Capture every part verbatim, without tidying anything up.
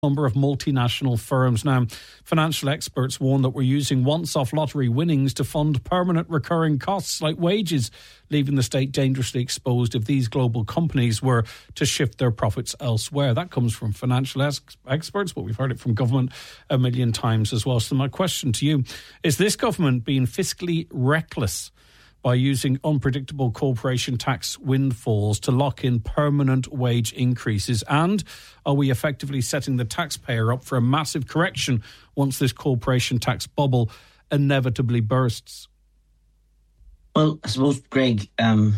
number of multinational firms. Now, financial experts warn that we're using once-off lottery winnings to fund permanent recurring costs like wages, leaving the state dangerously exposed if these global companies were to shift their profits elsewhere. That comes from financial ex- experts, but we've heard it from government a million times as well. So my question to you, is this government being fiscally reckless by using unpredictable corporation tax windfalls to lock in permanent wage increases? And are we effectively setting the taxpayer up for a massive correction once this corporation tax bubble inevitably bursts? Well, I suppose, Greg, um,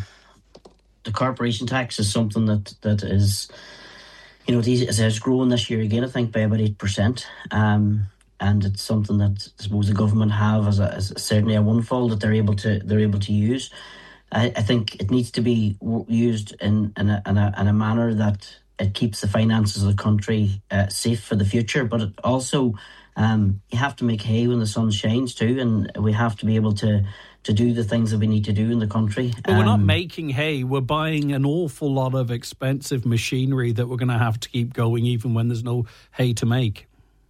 the corporation tax is something that, that is, you know, it has grown this year again, I think, by about eight percent. Um And it's something that I suppose the government have as, a, as certainly a windfall that they're able to they're able to use. I, I think it needs to be used in in a, in a, in a manner that it keeps the finances of the country uh, safe for the future. But it also, um, you have to make hay when the sun shines too, and we have to be able to to do the things that we need to do in the country. But um, we're not making hay. We're buying an awful lot of expensive machinery that we're going to have to keep going even when there's no hay to make.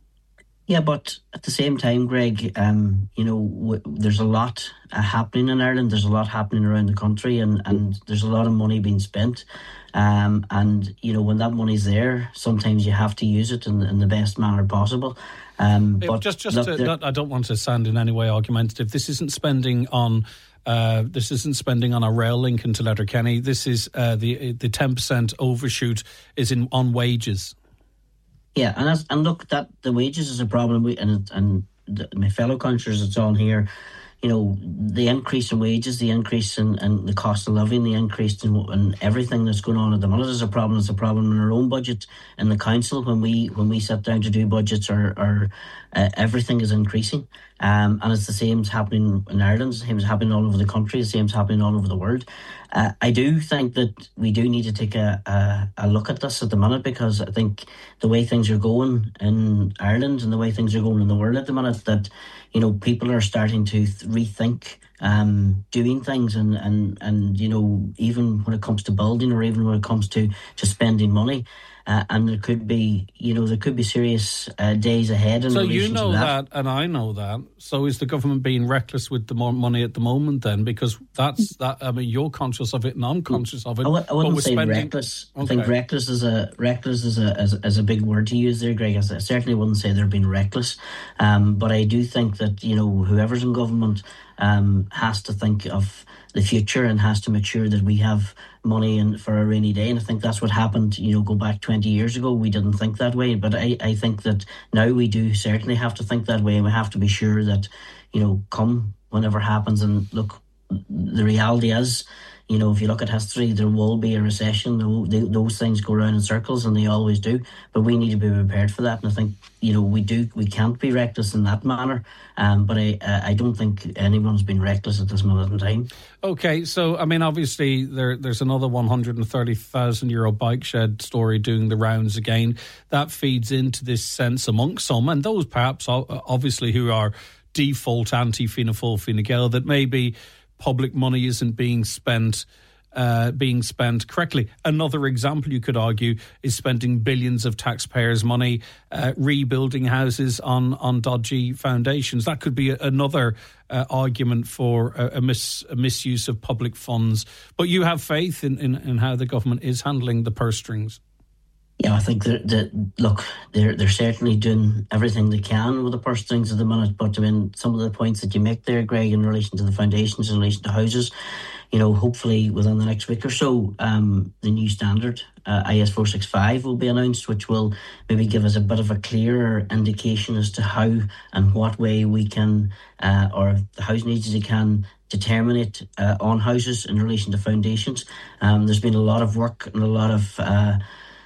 Yeah, but at the same time, Greg, um, you know, w- there's a lot uh, happening in Ireland. There's a lot happening around the country, and, and there's a lot of money being spent. Um, and, you know, when that money's there, sometimes you have to use it in, in the best manner possible. Um, but just, just look, to, I don't want to sound in any way argumentative. This isn't spending on uh, this isn't spending on a rail link into Letterkenny. This is uh, the the ten percent overshoot is in on wages. Yeah, and that's, and look, that the wages is a problem. We, and and the, my fellow councillors that's on here, you know, the increase in wages, the increase in, in the cost of living, the increase in, in everything that's going on at the minute is a problem. It's a problem in our own budget in the council when we when we sit down to do budgets. Or, or uh, everything is increasing, um, and it's the same happening in Ireland. The same is happening all over the country. The same is happening all over the world. Uh, I do think that we do need to take a, a, a look at this at the minute, because I think the way things are going in Ireland and the way things are going in the world at the minute, that, you know, people are starting to th- rethink um, doing things, and, and, and, you know, even when it comes to building, or even when it comes to, to spending money. Uh, and there could be, you know, there could be serious uh, days ahead. In so relation you know to that. that, and I know that. So is the government being reckless with the more money at the moment then? Because that's that. I mean, you're conscious of it, and I'm conscious of it. I, w- I wouldn't say spending... reckless. Okay. I think reckless is a reckless is a is, is a big word to use there, Greg. I certainly wouldn't say they're being reckless, um, but I do think that, you know, whoever's in government um, has to think of the future and has to make sure that we have money in for a rainy day. And I think that's what happened, you know, go back twenty years ago. We didn't think that way. But I, I think that now we do certainly have to think that way. And we have to be sure that, you know, come whenever happens. And look, the reality is, you know, if you look at history, there will be a recession. Those things go around in circles, and they always do. But we need to be prepared for that. And I think, you know, we do. We can't be reckless in that manner. Um, but I, I don't think anyone's been reckless at this moment in time. Okay, so I mean, obviously, there there's another one hundred thirty thousand euro bike shed story doing the rounds again. That feeds into this sense amongst some, and those perhaps obviously who are default anti-Fianna Fáil, Fine Gael, that maybe public money isn't being spent uh, being spent correctly. Another example, you could argue, is spending billions of taxpayers' money uh, rebuilding houses on, on dodgy foundations. That could be a, another uh, argument for a, a, mis, a misuse of public funds. But you have faith in, in, in how the government is handling the purse strings. Yeah, I think that, that look, they're they're certainly doing everything they can with the purse strings at the minute. But I mean, some of the points that you make there, Greg, in relation to the foundations, in relation to houses, you know, hopefully within the next week or so, um, the new standard, uh, I S four sixty-five, will be announced, which will maybe give us a bit of a clearer indication as to how and what way we can, uh, or the housing agency can determine it uh, on houses in relation to foundations. Um, there's been a lot of work and a lot of Uh,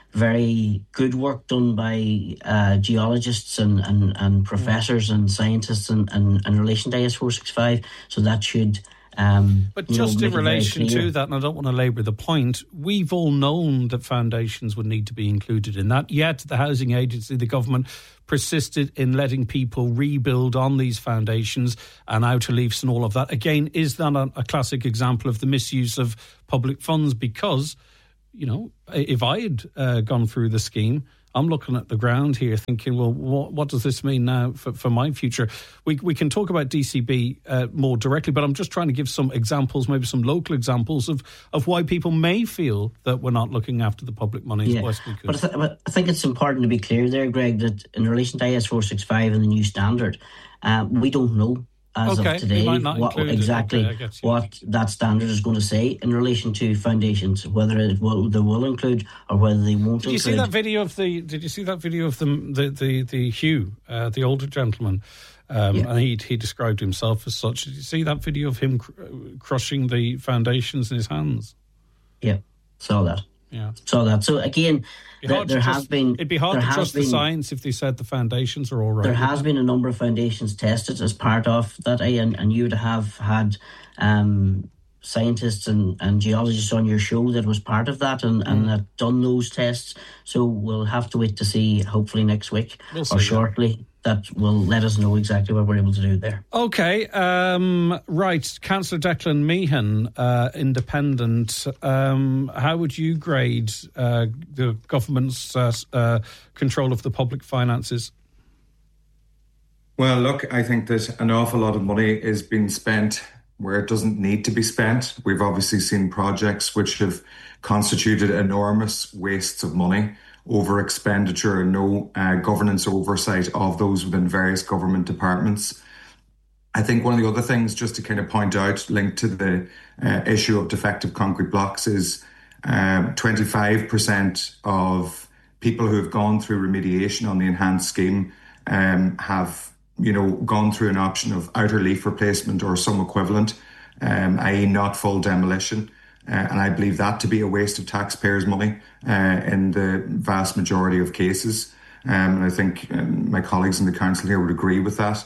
very good work done by uh, geologists and, and, and professors and scientists in, in, in relation to I S four sixty-five. So that should... Um, but just know, in relation to that, and I don't want to labour the point, we've all known that foundations would need to be included in that. Yet the housing agency, the government, persisted in letting people rebuild on these foundations and outer leafs and all of that. Again, is that a, a classic example of the misuse of public funds? Because, you know, if I had uh, gone through the scheme, I'm looking at the ground here thinking, well, what, what does this mean now for, for my future? We we can talk about D C B uh, more directly, but I'm just trying to give some examples, maybe some local examples of, of why people may feel that we're not looking after the public money yeah. as best we could. But I, th- but I think it's important to be clear there, Greg, that in relation to I S four sixty-five and the new standard, uh, we don't know as okay, of today what exactly okay, what that standard is going to say in relation to foundations, whether it will, they will include or whether they won't did you include. See that video of the? Did you see that video of the the the, the Hugh, uh, the older gentleman? Um, yeah. And he he described himself as such. Did you see that video of him cr- crushing the foundations in his hands? Yeah, saw that. Yeah, saw that. So again, there, there has just, been. It'd be hard to trust been, the science if they said the foundations are all right. There has been a number of foundations tested as part of that, and, and you would have had um, scientists and, and geologists on your show that was part of that and, mm. and that done those tests. So we'll have to wait to see, hopefully next week we'll or shortly. That. That will let us know exactly what we're able to do there. OK, um, right. Councillor Declan Meehan, uh, independent. Um, how would you grade uh, the government's uh, uh, control of the public finances? Well, look, I think that an awful lot of money is being spent where it doesn't need to be spent. We've obviously seen projects which have constituted enormous wastes of money, over expenditure and no uh, governance oversight of those within various government departments. I think one of the other things, just to kind of point out, linked to the uh, issue of defective concrete blocks, is um, twenty-five percent of people who have gone through remediation on the enhanced scheme um, have, you know, gone through an option of outer leaf replacement or some equivalent, um, that is not full demolition. Uh, and I believe that to be a waste of taxpayers' money uh, in the vast majority of cases. Um, and I think um, my colleagues in the council here would agree with that.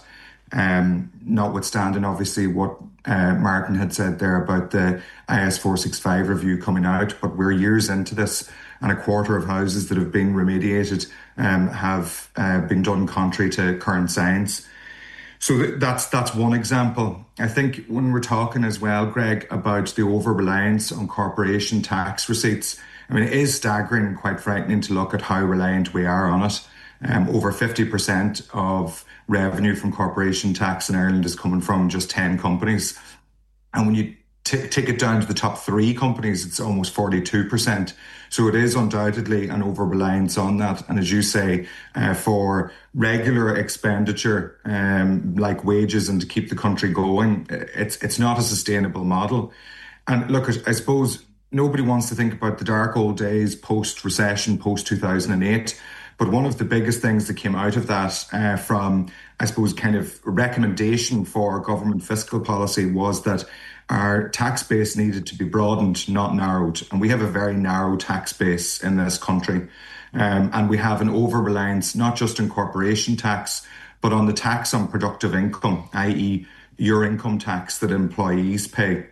Um, notwithstanding, obviously, what uh, Martin had said there about the I S four sixty-five review coming out, but we're years into this, and a quarter of houses that have been remediated um, have uh, been done contrary to current science. So that's that's one example. I think when we're talking as well, Greg, about the over-reliance on corporation tax receipts, I mean, it is staggering and quite frightening to look at how reliant we are on it. Um, over fifty percent of revenue from corporation tax in Ireland is coming from just ten companies. And when you t- take it down to the top three companies, it's almost forty-two percent. So it is undoubtedly an over-reliance on that. And as you say, uh, for regular expenditure um, like wages and to keep the country going, it's it's not a sustainable model. And look, I suppose nobody wants to think about the dark old days post-recession, post-two thousand eight. But one of the biggest things that came out of that uh, from, I suppose, kind of recommendation for government fiscal policy was that our tax base needed to be broadened, not narrowed. And we have a very narrow tax base in this country. Um, and we have an over-reliance, not just on corporation tax, but on the tax on productive income, that is your income tax that employees pay.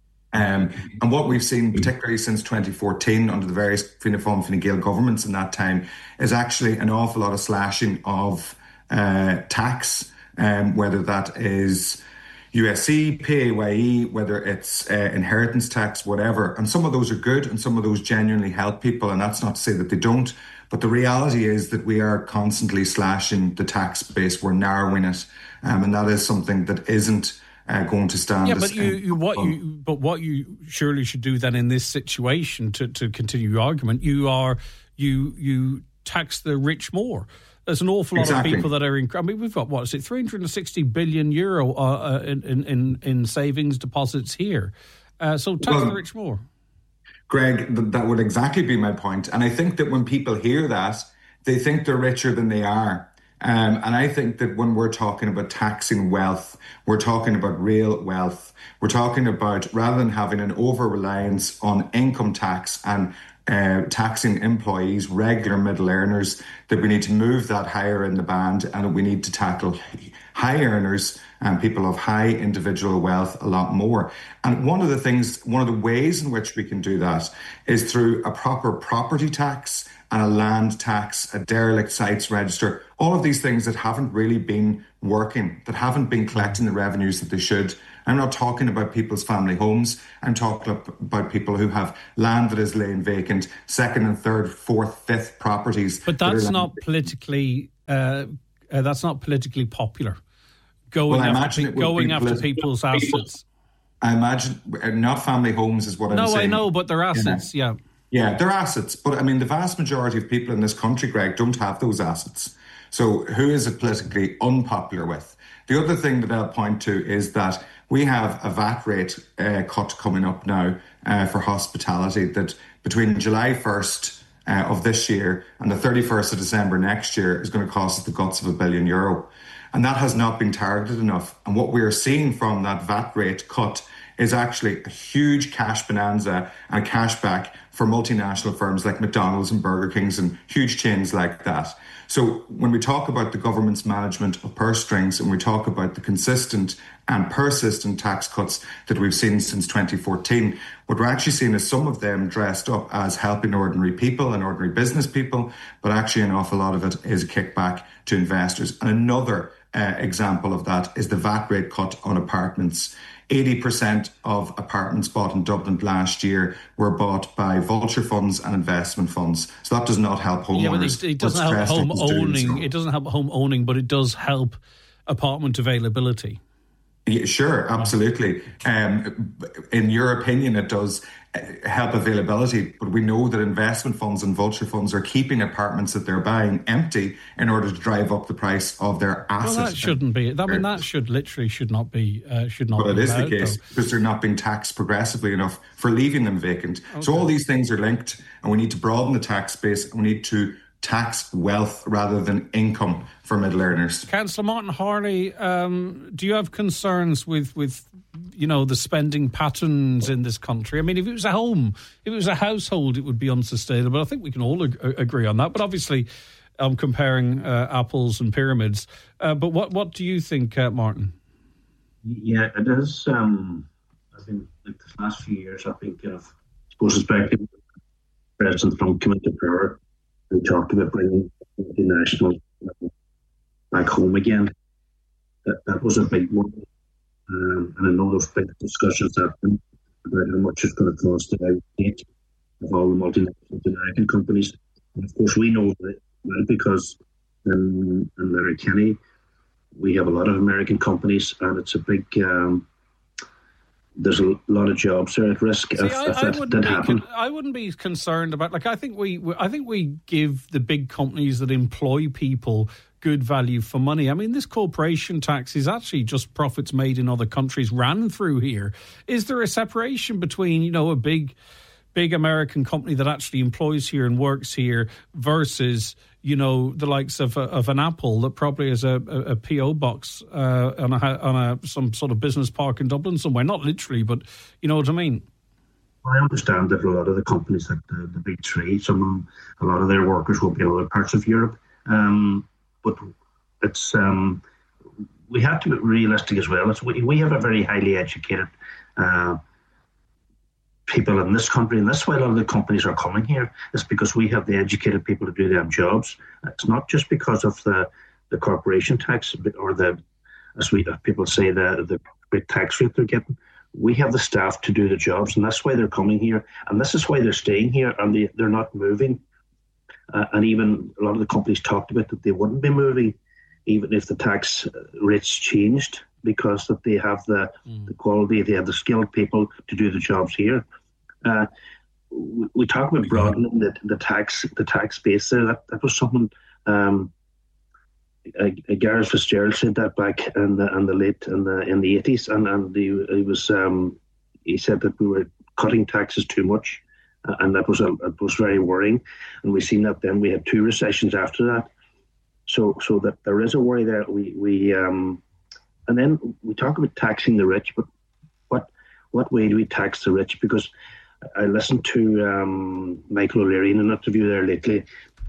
Um, and what we've seen, particularly since twenty fourteen, under the various Fianna Fáil and Fine Gael governments in that time, is actually an awful lot of slashing of uh, tax, um, whether that is U S C, P A Y E, whether it's uh, inheritance tax, whatever. And some of those are good and some of those genuinely help people. And that's not to say that they don't. But the reality is that we are constantly slashing the tax base. We're narrowing it. Um, and that is something that isn't Uh, going to stand. Yeah, but you, you, what you, but what you surely should do then in this situation to, to continue your argument, you are you you tax the rich more. There's an awful lot exactly. of people that are in. I mean, we've got what is it, three hundred sixty billion euro uh, in, in in savings deposits here. Uh, so tax well, the rich more. Greg, th- that would exactly be my point, and I think that when people hear that, they think they're richer than they are. Um, and I think that when we're talking about taxing wealth, we're talking about real wealth. We're talking about, rather than having an over-reliance on income tax and uh, taxing employees, regular middle earners, that we need to move that higher in the band, and we need to tackle high earners and people of high individual wealth a lot more. And one of the things, one of the ways in which we can do that is through a proper property tax and a land tax, a derelict sites register, all of these things that haven't really been working, that haven't been collecting the revenues that they should. I'm not talking about people's family homes. I'm talking about people who have land that is laying vacant, second and third, fourth, fifth properties. But that's that not politically. Uh, uh, that's not politically popular. Going well, after, pe- going after people's assets. I imagine not family homes is what I'm no, saying. No, I know, but they're assets. Yeah. yeah, yeah, they're assets. But I mean, the vast majority of people in this country, Greg, don't have those assets. So who is it politically unpopular with? The other thing that I'll point to is that we have a V A T rate uh, cut coming up now uh, for hospitality that between July first uh, of this year and the thirty-first of December next year is going to cost us the guts of a billion euro. And that has not been targeted enough. And what we are seeing from that V A T rate cut is actually a huge cash bonanza and cash back for multinational firms like McDonald's and Burger Kings and huge chains like that. So when we talk about the government's management of purse strings and we talk about the consistent and persistent tax cuts that we've seen since twenty fourteen, what we're actually seeing is some of them dressed up as helping ordinary people and ordinary business people, but actually an awful lot of it is a kickback to investors. And another uh, example of that is the V A T rate cut on apartments. eighty percent of apartments bought in Dublin last year were bought by vulture funds and investment funds. So that does not help homeowners. Yeah, but it, it doesn't help home owning. So. It doesn't help home owning, but it does help apartment availability. Yeah, sure, absolutely. Um, in your opinion, it does help availability, but we know that investment funds and vulture funds are keeping apartments that they're buying empty in order to drive up the price of their assets. Well, that shouldn't be. I mean, that should literally should not be. Uh, should not. But be it is allowed, the case though. because they're not being taxed progressively enough for leaving them vacant. Okay. So all these things are linked, and we need to broaden the tax base. And we need to tax wealth rather than income for middle earners. Councillor Martin Harley, um, do you have concerns with, with, you know, the spending patterns in this country? I mean, if it was a home, if it was a household, it would be unsustainable. I think we can all ag- agree on that. But obviously, I'm comparing uh, apples and pyramids. Uh, but what, what do you think, uh, Martin? Yeah, it is. Um, I think like the last few years, I think, you know, I suppose it's back to President Trump came into power. We talked about bringing multinational back home again. That that was a big one. Um, and I know there's big discussions happening about how much it's going to cost to outstate of all the multinational American companies. And of course, we know that well, because in, in Letterkenny, we have a lot of American companies, and it's a big... Um, there's a lot of jobs there at risk. See, if, I, if I, that wouldn't did be happen. con- I wouldn't be concerned about. Like, I think we, I think we give the big companies that employ people good value for money. I mean, this corporation tax is actually just profits made in other countries ran through here. Is there a separation between, you know, a big, big American company that actually employs here and works here versus, you know, the likes of a, of an Apple that probably has a, a, a P O box uh, on a on a some sort of business park in Dublin somewhere? Not literally, but you know what I mean. I understand that a lot of the companies, like the, the big three, some of them, a lot of their workers will be in other parts of Europe. Um, but it's um, we have to be realistic as well. It's, we we have a very highly educated uh, people in this country, and that's why a lot of the companies are coming here. It's because we have the educated people to do them jobs. It's not just because of the, the corporation tax or the, as we people say, the the big tax rate they're getting. We have the staff to do the jobs, and that's why they're coming here, and this is why they're staying here, and they, they're not moving. Uh, and even a lot of the companies talked about that they wouldn't be moving even if the tax rates changed, because that they have the, mm. the quality, they have the skilled people to do the jobs here. Uh, we, we talk about broadening the, the tax the tax base there. That that was something um, uh, Gareth Fitzgerald said that back in the in the late in the in the eighties, and and he, he was um, he said that we were cutting taxes too much, uh, and that was a, it was very worrying. And we've seen that then we had two recessions after that. So so that there is a worry there. We we um, and then we talk about taxing the rich, but what what way do we tax the rich? Because I listened to um, Michael O'Leary in an interview there lately,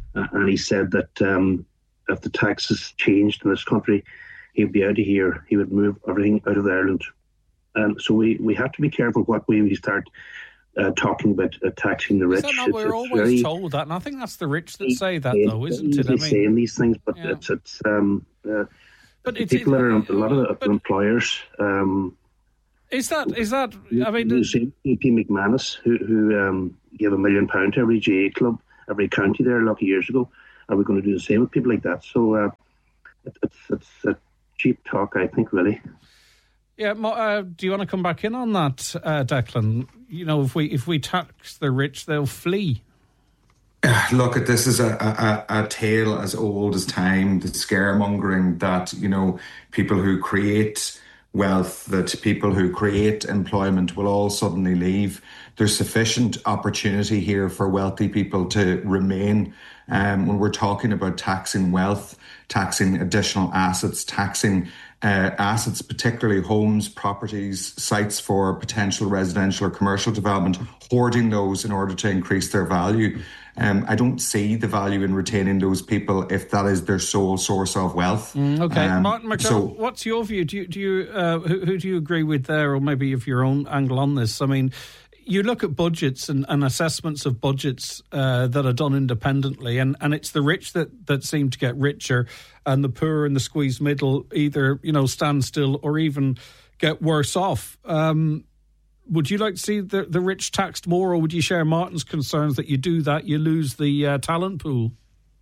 uh, and he said that um, if the taxes changed in this country, he'd be out of here. He would move everything out of Ireland. And um, so we, we have to be careful what way we start uh, talking about uh, taxing the rich. Is that not, we're it's always very, told that, and I think that's the rich that say that, though, isn't it? I mean, saying these things, but yeah. it's it's um, uh, but it's, people that are a lot of the employers. Um, is that is that? I mean, you see E P McManus, who who um, gave a million pound to every G A club, every county there a lot of years ago. Are we going to do the same with people like that? So uh, it, it's it's a cheap talk, I think, really. Yeah, uh, do you want to come back in on that, uh, Declan? You know, if we if we tax the rich, they'll flee. Look, this is a, a, a tale as old as time, the scaremongering that, you know, people who create wealth, that people who create employment will all suddenly leave. There's sufficient opportunity here for wealthy people to remain. Um, when we're talking about taxing wealth, taxing additional assets, taxing uh, assets, particularly homes, properties, sites for potential residential or commercial development, hoarding those in order to increase their value. Um, I don't see the value in retaining those people if that is their sole source of wealth. Mm, okay, um, Martin McDonagh, so, what's your view? Do you, do you uh, who, who do you agree with there, or maybe of your own angle on this? I mean, you look at budgets and, and assessments of budgets uh, that are done independently, and, and it's the rich that, that seem to get richer, and the poor and the squeezed middle either, you know, stand still or even get worse off. Um, would you like to see the, the rich taxed more, or would you share Martin's concerns that you do that, you lose the uh, talent pool?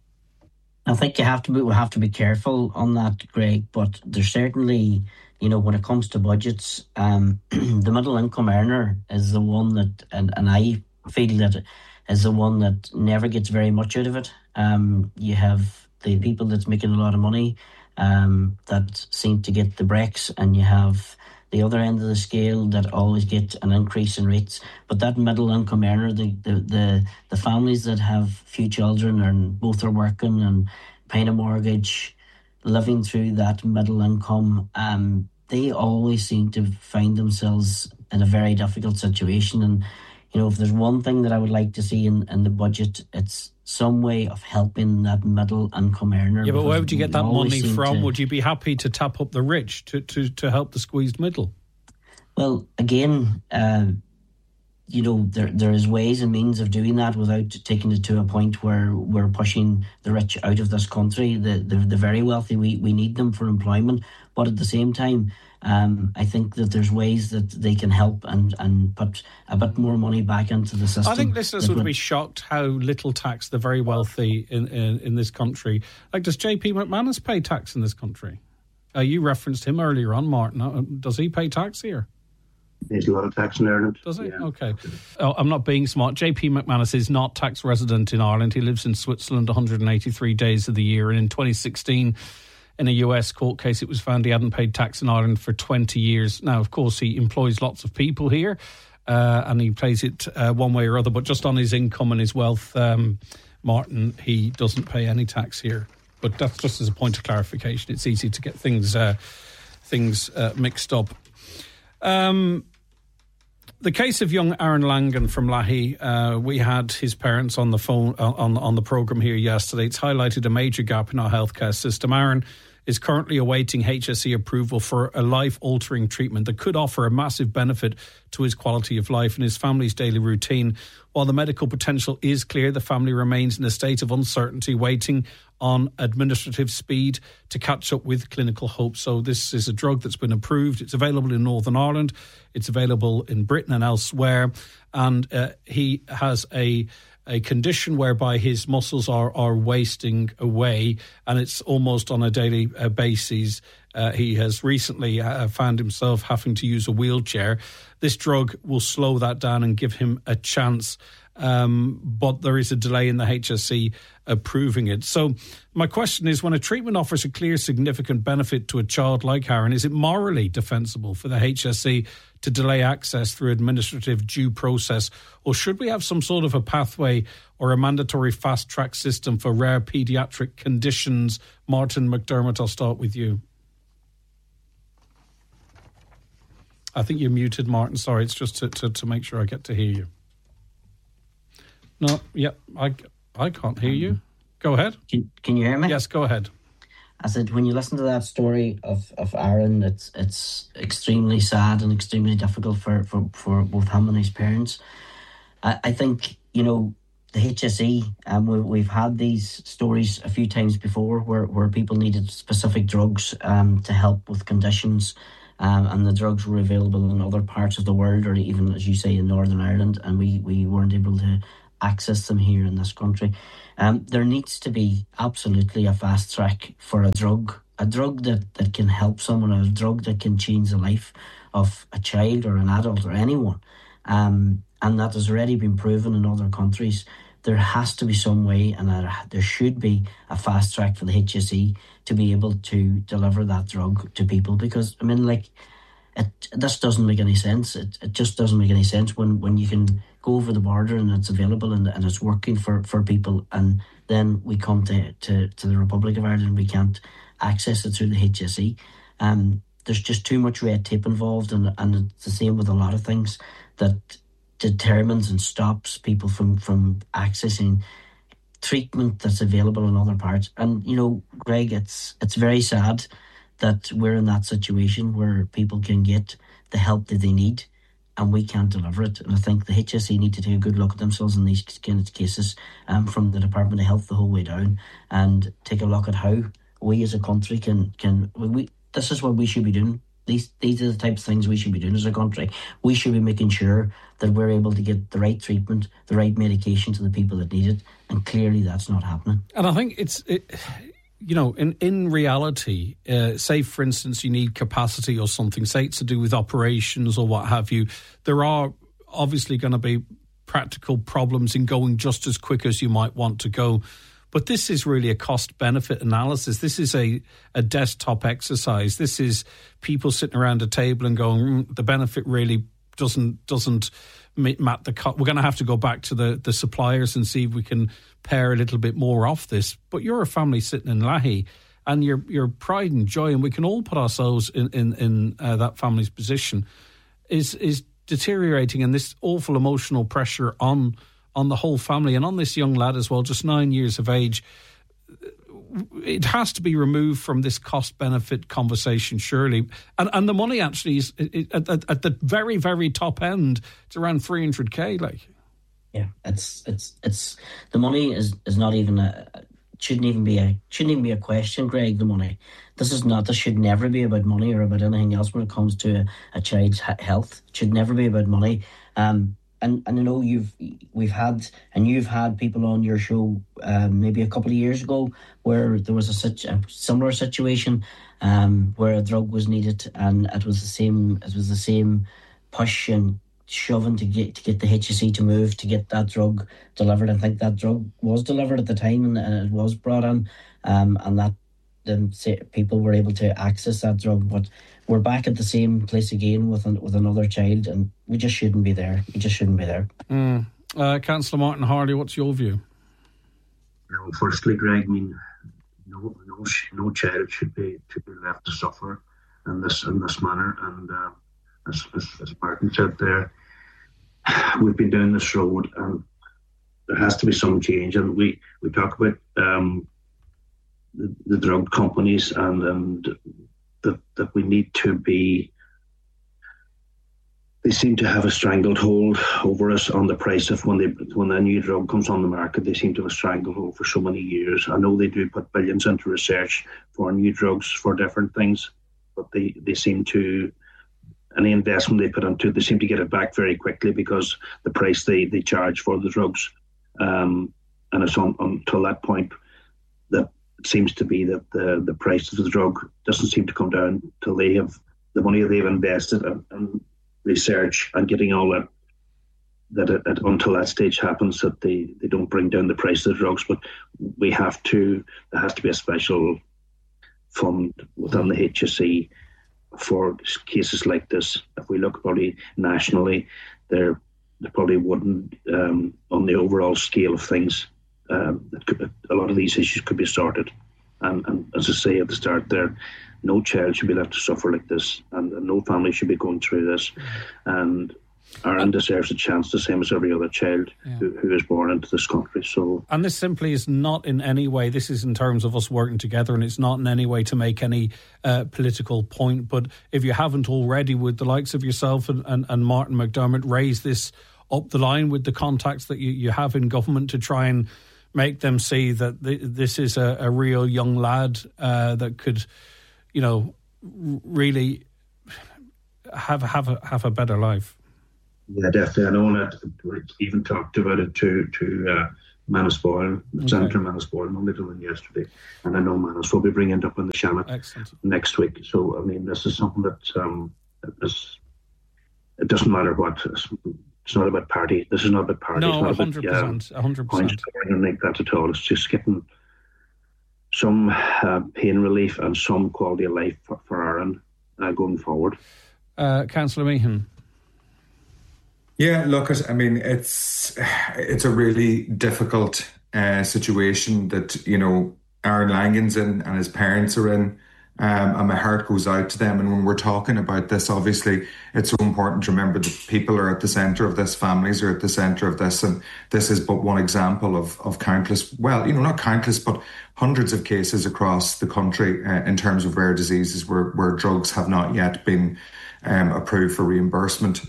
I think you have to be, we have to be careful on that, Greg, but there's certainly, you know, when it comes to budgets, um, the middle income earner is the one that, and, and I feel that is the one that never gets very much out of it. Um, you have the people that's making a lot of money um, that seem to get the breaks, and you have the other end of the scale that always get an increase in rates. But that middle income earner, the the the, the families that have few children and both are working and paying a mortgage, living through that middle income, um, they always seem to find themselves in a very difficult situation. And, you know, if there's one thing that I would like to see in, in the budget, it's some way of helping that middle income earner. Yeah, but where would you get that money from? To, would you be happy to tap up the rich to, to, to help the squeezed middle? Well, again, uh, you know, there there is ways and means of doing that without taking it to a point where we're pushing the rich out of this country. The the, the very wealthy, we, we need them for employment. But at the same time, um, I think that there's ways that they can help and, and put a bit more money back into the system. I think listeners would be shocked how little tax the very wealthy in, in, in this country. Like, does J P McManus pay tax in this country? Uh, you referenced him earlier on, Martin. Does he pay tax here? There's a lot of tax in Ireland. Does he? Yeah. Okay. Oh, I'm not being smart. J P McManus is not tax resident in Ireland. He lives in Switzerland one hundred eighty-three days of the year. And in twenty sixteen, in a U S court case, it was found he hadn't paid tax in Ireland for twenty years. Now, of course, he employs lots of people here uh, and he pays it uh, one way or other. But just on his income and his wealth, um, Martin, he doesn't pay any tax here. But that's just as a point of clarification. It's easy to get things, uh, things uh, mixed up. Um, the case of young Aaron Langan from Lahey, uh, we had his parents on the phone uh, on on the programme here yesterday. It's highlighted a major gap in our healthcare system. Aaron is currently awaiting H S E approval for a life-altering treatment that could offer a massive benefit to his quality of life and his family's daily routine. While the medical potential is clear, the family remains in a state of uncertainty, waiting on administrative speed to catch up with clinical hope. So this is a drug that's been approved. It's available in Northern Ireland. It's available in Britain and elsewhere. And uh, he has a a condition whereby his muscles are, are wasting away, and it's almost on a daily uh, basis. Uh, he has recently uh, found himself having to use a wheelchair. This drug will slow that down and give him a chance, um, but there is a delay in the H S E approving it. So my question is, when a treatment offers a clear, significant benefit to a child like Aaron, is it morally defensible for the H S E to delay access through administrative due process, or should we have some sort of a pathway or a mandatory fast-track system for rare paediatric conditions? Martin McDermott, I'll start with you. I think you're muted, Martin. Sorry, it's just to, to, to make sure I get to hear you. No, yeah, I, I can't hear you. Go ahead. Can, can you hear me? Yes, go ahead. I said, when you listen to that story of, of Aaron, it's it's extremely sad and extremely difficult for, for, for both him and his parents. I, I think, you know, the H S E, um, we, we've had these stories a few times before where, where people needed specific drugs um, to help with conditions, um, and the drugs were available in other parts of the world, or even, as you say, in Northern Ireland, and we, we weren't able to access them here in this country. Um, there needs to be absolutely a fast track for a drug, a drug that, that can help someone, a drug that can change the life of a child or an adult or anyone. Um, and that has already been proven in other countries. There has to be some way, and there should be a fast track for the H S E to be able to deliver that drug to people. Because, I mean, like, it, this doesn't make any sense. It, it just doesn't make any sense when, when you can go over the border and it's available and, and it's working for, for people, and then we come to, to, to the Republic of Ireland and we can't access it through the H S E. Um, there's just too much red tape involved, and, and it's the same with a lot of things that determines and stops people from, from accessing treatment that's available in other parts. And, you know, Greg, it's it's very sad that we're in that situation where people can get the help that they need and we can't deliver it. And I think the H S E need to take a good look at themselves in these kind of cases, um, from the Department of Health the whole way down, and take a look at how we as a country can, can we, this is what we should be doing. These these are the types of things we should be doing as a country. We should be making sure that we're able to get the right treatment, the right medication to the people that need it, and clearly that's not happening. And I think it's, it, you know, in, in reality, uh, say, for instance, you need capacity or something, say it's to do with operations or what have you, there are obviously going to be practical problems in going just as quick as you might want to go. But this is really a cost-benefit analysis. This is a, a desktop exercise. This is people sitting around a table and going, mm, the benefit really doesn't doesn't map the cost. We're going to have to go back to the, the suppliers and see if we can pare a little bit more off this. But you're a family sitting in Lahey, and your your pride and joy, and we can all put ourselves in in, in uh, that family's position, is is deteriorating, and this awful emotional pressure on. on the whole family and on this young lad as well, just nine years of age. It has to be removed from this cost-benefit conversation, surely. And and the money actually is at, at, at the very, very top end. It's around three hundred K. Like, yeah, it's it's it's the money is, is not even a shouldn't even be a shouldn't even be a question, Greg. The money. This is not. This should never be about money or about anything else when it comes to a, a child's health. It should never be about money. Um. And and I know you've we've had and you've had people on your show um, maybe a couple of years ago where there was a such a similar situation um, where a drug was needed, and it was the same it was the same push and shoving to get to get the H S E to move to get that drug delivered. I think that drug was delivered at the time, and, and it was brought in, um, and that then people were able to access that drug, but. We're back at the same place again with an, with another child, and we just shouldn't be there. We just shouldn't be there. Mm. Uh, Councillor Martin Harley, what's your view? Well, firstly, Greg, I mean, no, no, no child should be should be left to suffer in this in this manner. And uh, as, as as Martin said there, we've been down this road, and there has to be some change. And we we talk about um, the, the drug companies and and. That, that we need to be, they seem to have a strangled hold over us on the price of when they when a new drug comes on the market. They seem to have a stranglehold for so many years. I know they do put billions into research for new drugs for different things, but they, they seem to, any investment they put into, they seem to get it back very quickly because the price they, they charge for the drugs. Um, and it's on, until that point that it seems to be that the, the price of the drug doesn't seem to come down till they have the money they've invested in, in research and getting all that, that it, it, until that stage happens, that they, they don't bring down the price of the drugs. But we have to, there has to be a special fund within the H S E for cases like this. If we look probably nationally, there, there probably wouldn't, um, on the overall scale of things, Um, it could, a lot of these issues could be sorted, and, and as I say at the start there, no child should be left to suffer like this, and, and no family should be going through this. And Aaron deserves a chance the same as every other child yeah. who, who is born into this country. So, and this simply is not in any way, this is in terms of us working together, and it's not in any way to make any uh, political point. But if you haven't already, with the likes of yourself and, and, and Martin McDermott, raise this up the line with the contacts that you, you have in government to try and make them see that th- this is a, a real young lad uh, that could, you know, really have have a, have a better life. Yeah, definitely. I know that we even talked about it to to uh, Manus Boyle, okay. Senator Manus Boyle, no little than yesterday, and I know Manus will be bringing it up in the Shamrock next week. So, I mean, this is something that um, is, it doesn't matter what. It's not about party. This is not about party. No, it's not one hundred percent. About, one hundred percent. Points or anything like that at all. It's just getting some uh, pain relief and some quality of life for, for Aaron uh, going forward. Uh, Councillor Meehan. Yeah, look, I mean, it's it's a really difficult uh, situation that, you know, Aaron Langan's in and his parents are in, um, and my heart goes out to them. And when we're talking about this, obviously, it's so important to remember that people are at the centre of this, families are at the centre of this, and this is but one example of, of countless, well, you know, not countless, but hundreds of cases across the country uh, in terms of rare diseases where, where drugs have not yet been um, approved for reimbursement.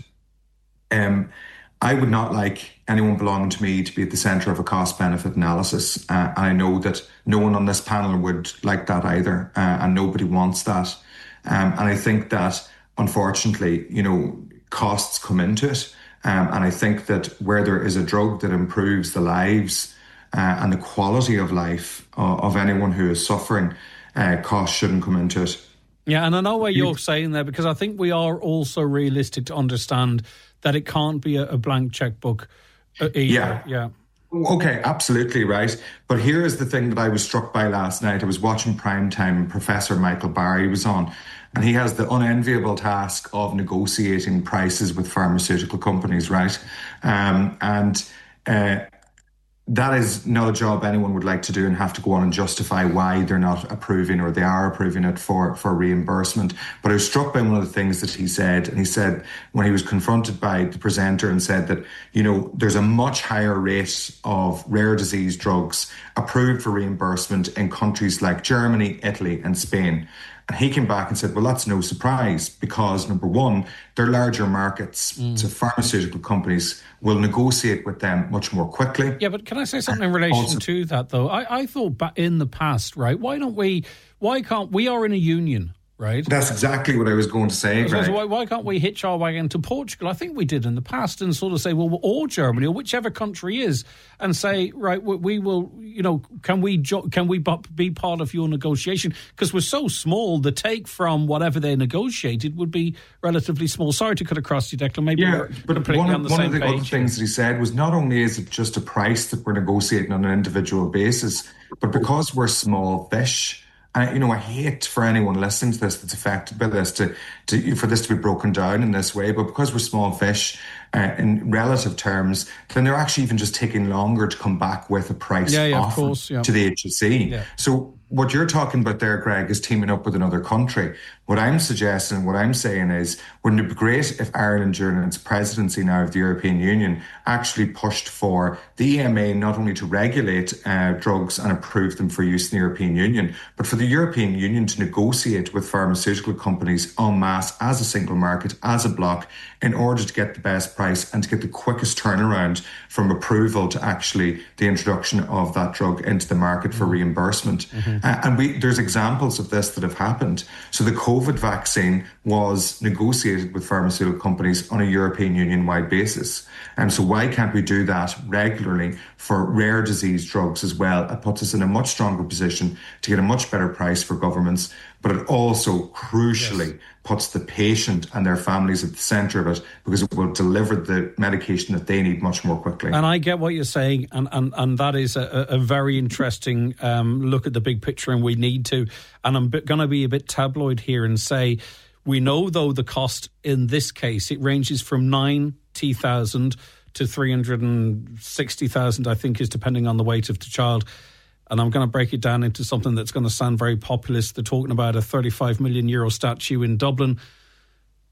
Um, I would not like anyone belonging to me to be at the centre of a cost-benefit analysis. Uh, and I know that no one on this panel would like that either, uh, and nobody wants that. Um, and I think that, unfortunately, you know, costs come into it. Um, and I think that where there is a drug that improves the lives uh, and the quality of life of, of anyone who is suffering, uh, costs shouldn't come into it. Yeah, and I know what you're saying there, because I think we are also realistic to understand that it can't be a, a blank checkbook either. Yeah. yeah. Okay, absolutely right. But here is the thing that I was struck by last night. I was watching Primetime and Professor Michael Barry was on, and he has the unenviable task of negotiating prices with pharmaceutical companies, right? Um, and uh, that is not a job anyone would like to do and have to go on and justify why they're not approving or they are approving it for, for reimbursement. But I was struck by one of the things that he said. And he said, when he was confronted by the presenter and said that, you know, there's a much higher rate of rare disease drugs approved for reimbursement in countries like Germany, Italy and Spain. And he came back and said, well, that's no surprise because, number one, they're larger markets. Mm. So pharmaceutical companies will negotiate with them much more quickly. Yeah, but can I say something in relation also, to that, though? I, I thought back in the past, right, why don't we, why can't, we are in a union, right? That's exactly what I was going to say, so, so why, why can't we hitch our wagon to Portugal? I think we did in the past and sort of say, well, or Germany or whichever country is, and say, right, we, we will, you know, can we jo- can we be part of your negotiation? Because we're so small, the take from whatever they negotiated would be relatively small. Sorry to cut across you, Declan. Maybe yeah, we're but completely one, on the one same of the page other things that he said was not only is it just a price that we're negotiating on an individual basis, but because we're small fish. Uh, you know, I hate for anyone listening to this that's affected by this to, to for this to be broken down in this way. But because we're small fish uh, in relative terms, then they're actually even just taking longer to come back with a price yeah, yeah, offer of course, yeah. to the H S E. Yeah. So what you're talking about there, Greg, is teaming up with another country. What I'm suggesting, what I'm saying is, wouldn't it be great if Ireland, during its presidency now of the European Union, actually pushed for the E M A not only to regulate uh, drugs and approve them for use in the European Union, but for the European Union to negotiate with pharmaceutical companies en masse as a single market, as a bloc, in order to get the best price and to get the quickest turnaround from approval to actually the introduction of that drug into the market for reimbursement. Mm-hmm. Uh, and we there's examples of this that have happened. So the COVID vaccine was negotiated with pharmaceutical companies on a European Union-wide basis. And um, so why can't we do that regularly for rare disease drugs as well? It puts us in a much stronger position to get a much better price for governments, but it also crucially yes. puts the patient and their families at the centre of it, because it will deliver the medication that they need much more quickly. And I get what you're saying, and, and, and that is a, a very interesting um, look at the big picture, and we need to. And I'm going to be a bit tabloid here and say, we know, though, the cost in this case, it ranges from ninety thousand to three hundred sixty thousand, I think, is depending on the weight of the child. And I'm going to break it down into something that's going to sound very populist. They're talking about a thirty-five million euro statue in Dublin.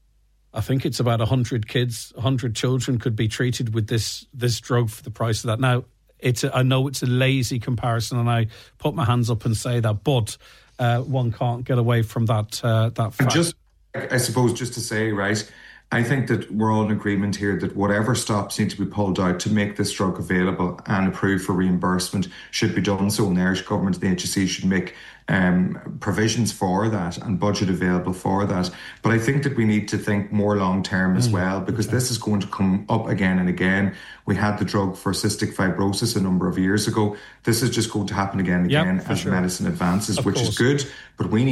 I think it's about one hundred kids, one hundred children could be treated with this this drug for the price of that. Now, it's a, I know it's a lazy comparison, and I put my hands up and say that, but uh, one can't get away from that uh, that fact. And just, I suppose, just to say, right, I think that we're all in agreement here that whatever stops need to be pulled out to make this drug available and approved for reimbursement should be done so. And the Irish Government and the H S E should make um, provisions for that and budget available for that. But I think that we need to think more long term as mm, well, because okay. this is going to come up again and again. We had the drug for cystic fibrosis a number of years ago. This is just going to happen again and again yep, as sure. medicine advances, of which course. is good. But we need